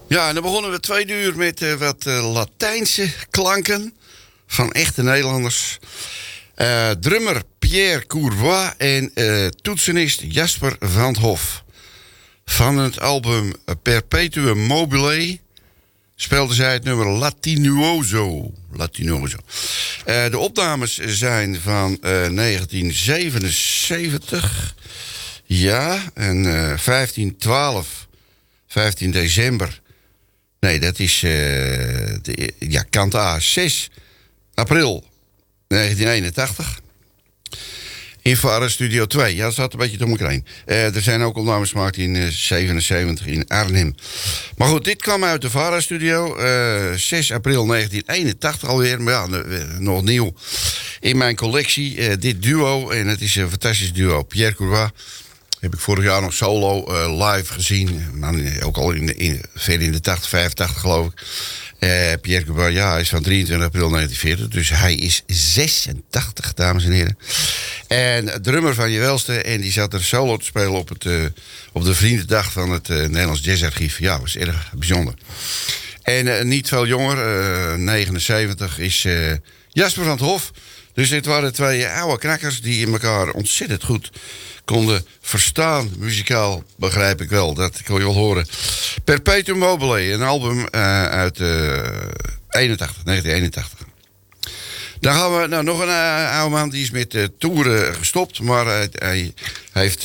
Ja, en dan begonnen we 2 uur met wat Latijnse klanken van echte Nederlanders. Drummer Pierre Courvois en toetsenist Jasper van 't Hof. Van het album Perpetuum Mobile speelden zij het nummer Latinoso. De opnames zijn van 1977. Ja, en 15 december. Nee, dat is kant A, 6 april 1981. In Vara Studio 2. Ja, dat zat een beetje door elkaar heen. Er zijn ook opnames gemaakt in 77 in Arnhem. Maar goed, dit kwam uit de Vara Studio. 6 april 1981 alweer. Maar ja, nog nieuw in mijn collectie. Dit duo. En het is een fantastisch duo. Pierre Courvois heb ik vorig jaar nog solo live gezien. Ook al ver in de 85 geloof ik. Pierre Courvois, ja, hij is van 23 april 1940. Dus hij is 86, dames en heren. En drummer van Je Welste. En die zat er solo te spelen op de vriendendag van het Nederlands Jazzarchief. Ja, dat was erg bijzonder. En niet veel jonger, 79, is Jasper van 't Hof. Dus dit waren 2 oude knakkers die in elkaar ontzettend goed konden verstaan. Muzikaal begrijp ik wel, dat kon je wel horen. Perpetuum Mobile, een album uit 1981. Dan gaan we nog een oude man, die is met toeren gestopt. Maar hij heeft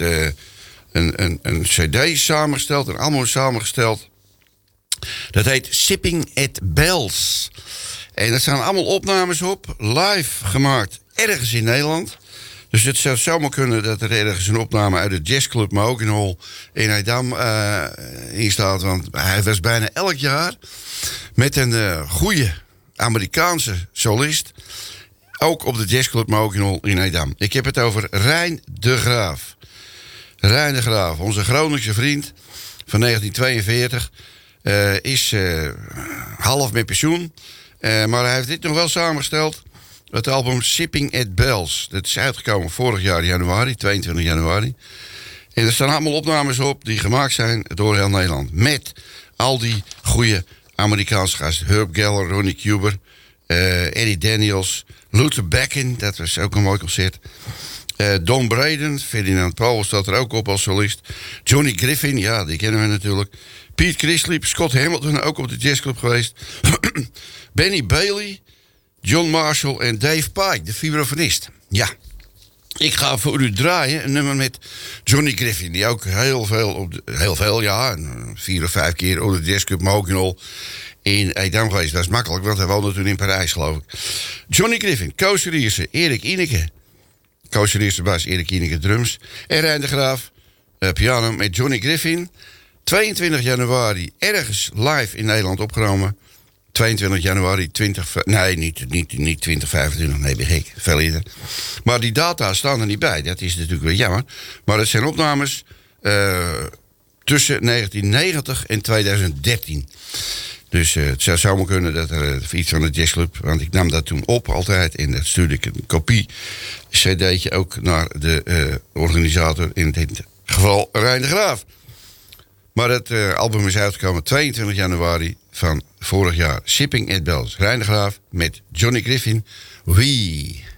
een cd samengesteld, een album samengesteld. Dat heet Sipping at Bells. En er staan allemaal opnames op, live gemaakt, ergens in Nederland. Dus het zou zomaar kunnen dat er ergens een opname uit de jazzclub Mahogany in Edam in staat. Want hij was bijna elk jaar met een goede Amerikaanse solist. Ook op de jazzclub Mahogany in Edam. Ik heb het over Rijn de Graaf. Rijn de Graaf, onze Groningse vriend van 1942. Is half met pensioen. Maar hij heeft dit nog wel samengesteld. Het album Sipping at Bells. Dat is uitgekomen vorig jaar januari, 22 januari. En er staan allemaal opnames op die gemaakt zijn door heel Nederland. Met al die goede Amerikaanse gasten. Herb Geller, Ronnie Cuber, Eddie Daniels, Luther Beckin, dat was ook een mooi concert. Don Braden, Ferdinand Powell staat er ook op als solist. Johnny Griffin, ja, die kennen we natuurlijk. Pete Chrisley, Scott Hamilton, ook op de jazzclub geweest. Benny Bailey, John Marshall en Dave Pike, de vibrafonist. Ja, ik ga voor u draaien een nummer met Johnny Griffin, die ook heel veel, 4 of 5 keer op de jazzclub Mahogany in Edam geweest. Dat is makkelijk, want hij woonde toen in Parijs, geloof ik. Johnny Griffin, Koos Riersen, Erik Ineke. Koos Riersen bas, Erik Ineke drums. En Rijn de Graaf, piano met Johnny Griffin. 22 januari, ergens live in Nederland opgenomen. 22 januari niet 2025, nee, ben ik, veel eerder. Maar die data staan er niet bij, dat is natuurlijk wel jammer. Maar het zijn opnames tussen 1990 en 2013. Dus het zou zomaar kunnen dat er iets van de jazzclub, want ik nam dat toen op altijd en dat stuurde ik een kopie cd'tje ook naar de organisator, in dit geval Rijn de Graaf. Maar het album is uitgekomen 22 januari van vorig jaar. Sipping at Bells. Rijn de Graaf met Johnny Griffin. Wie?